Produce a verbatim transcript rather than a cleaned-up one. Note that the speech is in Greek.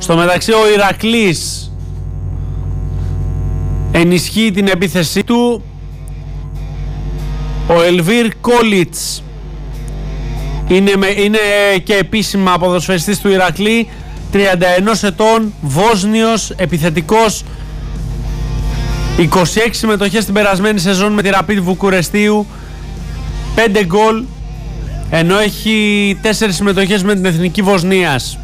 Στο μεταξύ ο Ηρακλής ενισχύει την επίθεσή του. Ο Ελβίρ Κόλιτς είναι, με, είναι και επίσημα ποδοσφαιριστής του Ηρακλή, τριάντα ενός ετών, Βόσνιος, επιθετικός, είκοσι έξι συμμετοχές την περασμένη σεζόν με τη Rapid Βουκουρεστίου, πέντε γκολ, ενώ έχει τέσσερις συμμετοχές με την Εθνική Βοσνίας.